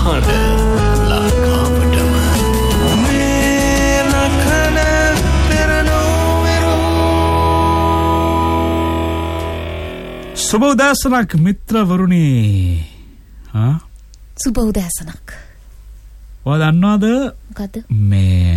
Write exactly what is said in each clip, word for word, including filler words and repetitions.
හඬ ලංකාවටම මේ නකන පෙරනෝවෙරෝ. සුබ උදෑසනක් මිත්‍රවරුනි. හා සුබ උදෑසනක්. ඔය දන්නවද මොකද්ද මේ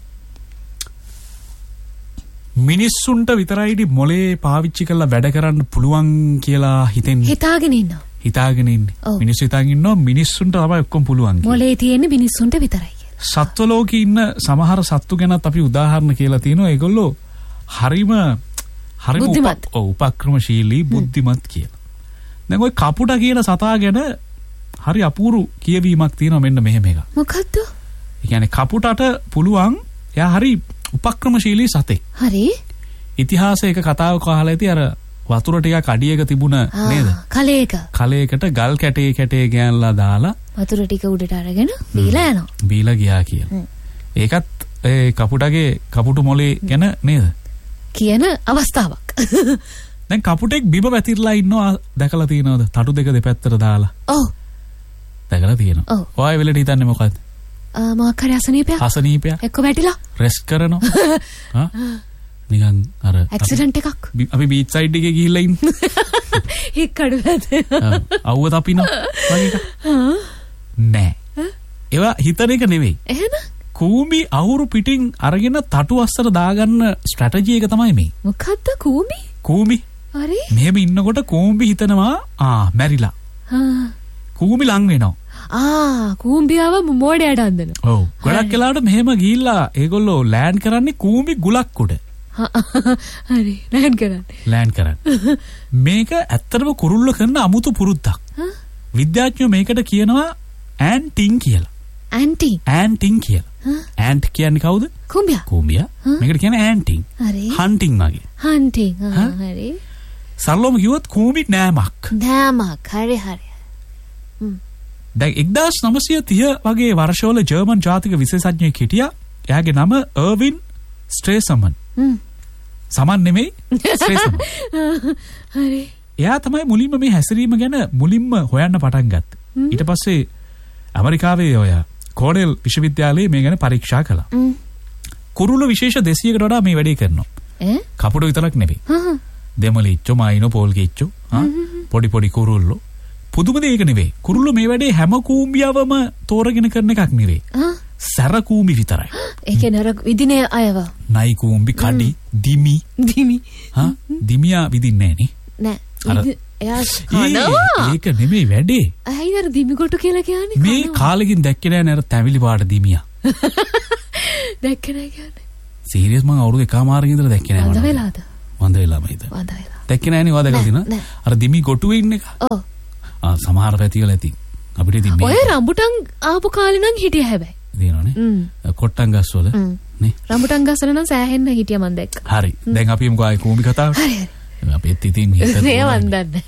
මිනිස්සුන්ට විතරයිදි මොලේ පාවිච්චි කරලා වැඩ කරන්න පුළුවන් කියලා හිතෙන්නේ. හිතාගෙන ඉන්නවා. හිතාගෙන ඉන්නේ. මිනිස්සු හිතාගෙන ඉන්නවා මිනිස්සුන්ට තමයි ඔක්කොම පුළුවන් කියලා. මොලේ තියෙන්නේ මිනිස්සුන්ට විතරයි කියලා. සත්ව ලෝකේ ඉන්න සමහර සත්තු ගැනත් අපි උදාහරණ කියලා තියෙනවා. ඒගොල්ලෝ හරිම හරිම උපක්‍රමශීලී බුද්ධිමත් කියලා. දැන් ওই කපුට කියන සතා ගැන හරි අපූරු කියවීමක් තියෙනවා මෙන්න මෙහෙම එකක්. මොකද්ද? ඒ කියන්නේ කපුටට පුළුවන් එයා හරි උපක්‍රමශීලී සතෙක්. හරි. ඉතිහාසයක කතාවක අහලා ඇති අර වතුර ටිකක් අඩියක තිබුණ නේද? කලයක. කලයකට ගල් කැටේ කැටේ ගෑනලා දාලා වතුර ටික උඩට අරගෙන බීලා යනවා. බීලා ගියා කියලා. ඒකත් ඒ කපුටගේ කපුටු මොලේ ගැන නේද? කියන අවස්ථාවක්. දැන් කපුටෙක් බිම වැතිරලා ඉන්නවා දැකලා තියෙනවද? තටු දෙක දෙපැත්තට දාලා. ඔව්. දැකලා තියෙනවා. ඔය වෙලට හිතන්නේ මොකද්ද? මොකක් හරි අසනීපයක්. අසනීපයක්. එක්ක වැටිලා. රෙස්ට් කරනවා. හා? නිකන් අර ඇක්සිඩන්ට් එකක්. අපි බීච් සයිඩ් එකේ ගිහිල්ලා ඉන්නේ. ඒක කඩුවද? අවුව තපිනවා වගේ එකක්. නෑ. ඒවා හිතන එක නෙවෙයි. එහෙනම් කූඹි අහුරු පිටින් අරගෙන තටු අස්සර දාගන්න ස්ට්‍රැටජි එක තමයි මේ. මොකද්ද කූඹි? කූඹි. හරි. මෙහෙම ඉන්නකොට කූඹි හිතනවා ආ මැරිලා. හා. කූඹි ලං වෙනවා. ආ කූඹියව මොඩයට අන්දන. ඔව්. ගොඩක් වෙලාවට මෙහෙම ගිහිල්ලා ඒගොල්ලෝ ලෑන්ඩ් කරන්නේ කූඹි ගුලක් උඩ. හරි. ලෑන්ඩ් කරන්නේ. ලෑන්ඩ් කරන්නේ. මේක ඇත්තටම කුරුල්ල කරන අමුතු පුරුද්දක්. විද්‍යාඥයෝ මේකට කියනවා ඇන්ටින් කියලා. ඇන්ටින්. ඇන්ටින් කියලා. ඇන්ට් කියන්නේ කවුද? කූඹියා. කූඹියා. මේකට කියන්නේ ඇන්ටින්. හරි. හන්ටින් වගේ. හන්ටින්. හරි. සරලවම කිව්වොත් කූඹි නෑමක්. නෑමක්. හරි හරි. දැන් එක්දාස් නවසිය තිහ වගේ වර්ෂවල ජර්මන් ජාතික විශේෂඥයෙක් හිටියා. එයාගේ නම අර්වින් ස්ට්‍රේසමන්. හ්ම්. සමන් නෙමෙයි ස්ට්‍රේසමන්. හරි. එයා තමයි මුලින්ම මේ හැසිරීම ගැන මුලින්ම හොයන්න පටන් ගත්තේ. ඊට පස්සේ ඇමරිකාවේ ඔය කෝනෙල් විශ්වවිද්‍යාලයේ මේ ගැන පරීක්ෂා කළා. කුරුල්ල විශේෂ දෙසීයකට වඩා මේ වැඩේ කරනවා. ඈ? කපුටු විතරක් නෙවෙයි. දෙමලිච්චෝ, මයිනෝ, පෝල්ගිච්චෝ, පොඩි පොඩි කුරුල්ලෝ. පුදුම දෙයක් නෙවෙයි. කුරුල්ලෝ මේ වැඩේ හැම කූඹියවම තෝරගෙන කරන එකක් නෙවෙයි. සැර කූඹි විතරයි. ඒ කියන්නේ අර විදිනේ අයව. නයි කූඹි, කඩි, දිමි. දිමි. හා දිමියා විදින්නේ නෑ නේ. නෑ. එයා කනවා. ඒක නෙමෙයි වැඩේ. අයින් අර දිමි කොටු කියලා කියන්නේ. මේ කාලෙකින් දැක්කේ නෑ නේද තැවිලි පාට දිමියා. දැක්කේ නෑ කියන්නේ. සීරියස් මම අවුරුදු එකමාරකින් ඉඳලා දැක්කේ නෑ. වඳ වෙලාද? වඳ වෙලා මයිද? වඳ වෙලා. දැක්කේ නෑනේ ඔයා දැකලා තියෙනවා. අර දිමි කොටුවේ ඉන්න එක. ඔව්. ආ සමහර පැතිවල ඇති. අපිට ඉතින් මේ ඔය රම්බුටන් ආපු කාලේ නම් හිටියා හැබැයි. දිනවනේ. කොට්ටන් ගස් වල නේ. රම්බුටන් ගස් වල නම් සෑහෙන්න හිටියා මම දැක්කා. හරි. දැන් අපි මොකෝ ආයේ කූඹි කතාව. හරි හරි. අපිත් ඉතින් හිතන්න. නේ වන්දන්න.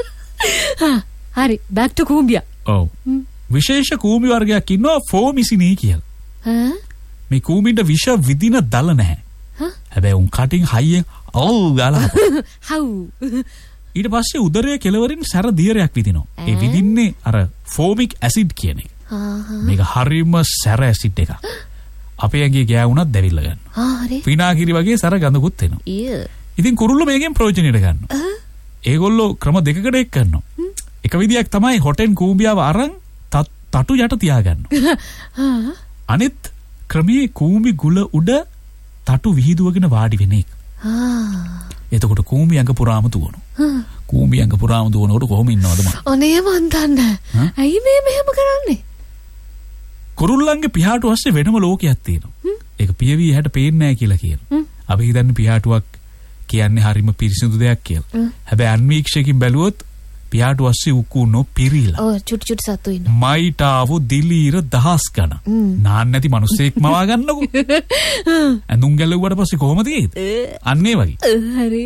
හරි. back to කූඹියා. ඔව්. විශේෂ කූඹි වර්ගයක් ඉන්නවා ෆෝමිසිනී කියලා. හා? මේ කූඹින්ට විෂ විදින දල නැහැ. හා? හැබැයි උන් කටින් හයියෙන් ඔව් ගාලා. හව්. ඊට පස්සේ උදරයේ කෙළවරින් සැර දියරයක් විදිනවා. ඒ විදින්නේ අර ෆෝමික් ඇසිඩ් කියන එක. මේක හරිම සැර ඇසිඩ් එකක්. අපේ ඇඟේ ගෑවුණත් දැවිල්ල ගන්නවා. ආ හරි. විනාගිරි වගේ සැර ගඳකුත් එනවා. ඊය. ඉතින් කුරුල්ලෝ මේකෙන් ප්‍රයෝජනෙට ගන්නවා. ඒගොල්ලෝ ක්‍රම දෙකකට එක් කරනවා. එක විදියක් තමයි හොටෙන් කූඹියාව අරන් තටු යට තියාගන්නවා. අනිත් ක්‍රමයේ කූඹි ගුල උඩ තටු විහිදුවගෙන වාඩි වෙන එක. එතකොට කූඹි ඇඟ පුරාම දුවනවා. කූඹි ඇඟ පුරාම දුවනකොට කොහොම ඉන්නවද මම? ඔනේ මන් දන්නේ. ඇයි මේ මෙහෙම කරන්නේ? කුරුල්ලන්ගේ පියාටු ඇස්සේ වෙනම ලෝකයක් තියෙනවා. ඒක පියවි ඇහැට පේන්නේ නැහැ කියලා කියනවා. අපි හිතන්නේ පියාටුවක් කියන්නේ හරිම පිරිසිදු දෙයක් කියලා. හැබැයි අන්වීක්ෂකකින් බැලුවොත් පියාටු ඇස්සේ උකුණෝ පිරීලා. ඔව් චුටි චුටි සතු ඉන්නවා. මයිටාවු දිලීර දහස් ගණන්. නාන්න නැති මිනිස්සෙක් මවා ගන්නකො. ඇඳුම් ගැලුවට පස්සේ කොහොමද තියෙන්නේ? අන්න ඒ වගේ. හරි.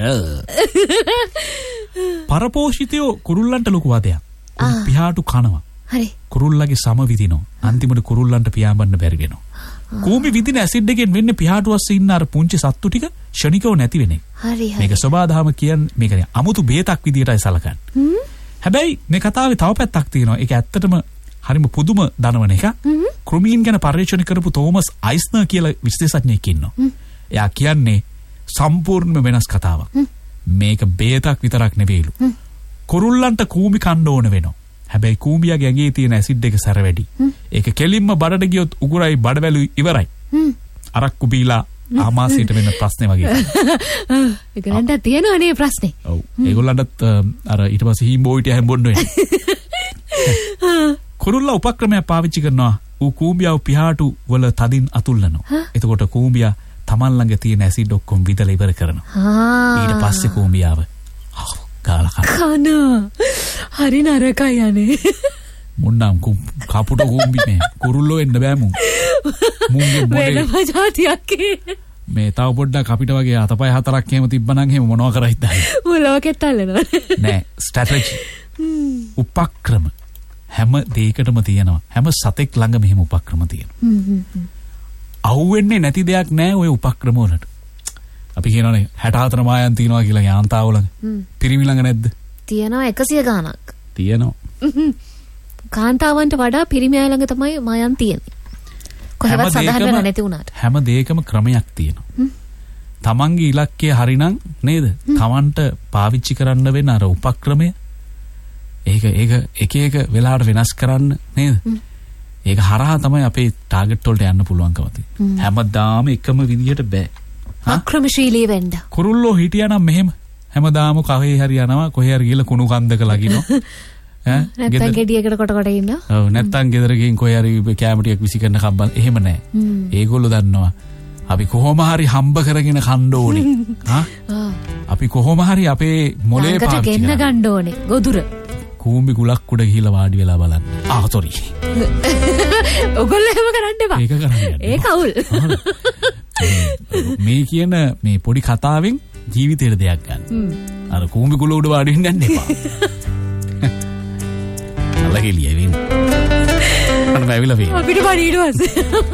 පරපෝෂිතයෝ කුරුල්ලන්ට ලොකු වදයක්. පියාටු කනවා. හරි. කුරුල්ලගේ සම විදිනවා. අන්තිමට කුරුල්ලන්ට පියාඹන්න බැරි වෙනවා. කූඹි විදින ඇසිඩ් එකෙන් වෙන්නේ පියාටු අස්සේ ඉන්න අර පුංචි සත්තු ටික ෂණිකව නැති වෙන එක. හරි හරි. මේක සබාධාම කියන්නේ මේක අමුතු බේතක් විදියටයි සලකන්නේ. හැබැයි මේ කතාවේ තව පැත්තක් තියෙනවා. ඒක ඇත්තටම හරිම පුදුම දනවන එක. කෘමීන් ගැන පර්යේෂණ කරපු තෝමස් අයිස්නර් කියලා විශේෂඥයෙක් ඉන්නවා. එයා කියන්නේ සම්පූර්ණයෙන්ම වෙනස් කතාවක්. මේක බේතක් විතරක් නෙවෙයිලු. කුරුල්ලන්ට කූඹි කන්න ඕන වෙනවා. හැබැයි කූඹියාගේ ඇඟේ තියෙන ඇසිඩ් එක සැර වැඩි. ඒක කෙලින්ම බඩට ගියොත් උගුරයි බඩවැලු ඉවරයි. අරක්කු බීලා ආමාශයට වෙන ප්‍රශ්නේ වගේ. ඒගොල්ලන්ට තියෙනවා නේ ප්‍රශ්නේ. ඔව්. ඒගොල්ලන්ටත් අර ඊට පස්සේ හීම්බෝයිට හැම්බොන්න වෙනවා. කුරුල්ලා උපක්‍රමයක් පාවිච්චි කරනවා. ඌ කූඹියාව පිහාටු වල තදින් අතුල්ලනවා. එතකොට කූඹියා තමන් ළඟ තියෙන ඇසිඩ් ඔක්කොම විදලා ඉවර කරනවා. ඊට පස්සේ කූඹියාව ගාලා කනවා. හරි නරකයි යන්නේ. මුන්නම් කපුට කූඹි මේ කුරුල්ලෝ එන්න බෑ මුන්. මුන්ගේ මොලේ වෙනම જાතියක් මේ තව පොඩ්ඩක් අපිට වගේ අතපය හතරක් එහෙම තිබ්බනම් එහෙම මොනවා කරයිද? මොලෝකෙත් අල්ලනවා. නෑ ස්ට්‍රැටජි. උපක්‍රම හැම දෙයකටම තියෙනවා. හැම සතෙක් ළඟ මෙහෙම උපක්‍රම තියෙනවා. අහුවෙන්නේ නැති දෙයක් නෑ ওই උපක්‍රම වලට. අපි කියනවානේ හැට හතර මායන් තියනවා කියලා යාන්තාව ළඟ. පිරිමි ළඟ නැද්ද? තියෙනවා එකසිය ගාණක්. තියෙනවා. කාන්තාවන්ට වඩා පිරිමි අය ළඟ තමයි මායන් තියෙන්නේ. කොහෙවත් සඳහන් වෙලා නැති වුණාට. හැම දෙයකම ක්‍රමයක් තියෙනවා. තමන්ගේ ඉලක්කය හරිනම් නේද? තමන්ට පාවිච්චි කරන්න වෙන අර උපක්‍රමය ඒක ඒක එක එක වෙලාවට වෙනස් කරන්න නේද? ඒක හරහා තමයි අපේ ටාගට් වලට යන්න පුළුවන්කම තියෙන්නේ. හැමදාම එකම විදියට බෑ. අක්‍රමශීලී වෙන්න. කුරුල්ලෝ හිටියානම් මෙහෙම හැමදාම කහේ හරි යනවා කොහේ හරි ගිහලා කුණු කන්දක ලගිනවා. ඈ නැත්තම් ගෙඩියකට කොට කොට ඉන්නවා. ඔව් නැත්තම් ගෙදර ගිහින් කොහේ හරි කැම ටිකක් විසි කරන කම්බන් එහෙම නැහැ. ඒගොල්ලෝ දන්නවා අපි කොහොම හරි හම්බ කරගෙන කන්න ඕනේ. හා? අපි කොහොම හරි අපේ මොලේ පාවිච්චි කරන්න ගන්න ඕනේ. ගොදුර. කූඹි කුලක් උඩ ගිහිලා වාඩි වෙලා බලන්න. ආ සෝරි. ඔයගොල්ලෝ එහෙම කරන්න එපා. ඒක කරන්නේ. ඒක අවුල්. මේ කියන මේ පොඩි කතාවෙන් ජීවිතේට දෙයක් ගන්න. අර කූඹි කුල උඩ වාඩි වෙන්න යන්න එපා. අල්ලගෙලිය වෙන්න. අන්න බැවිලා වෙන්න. අපිට පණීඩුවස්.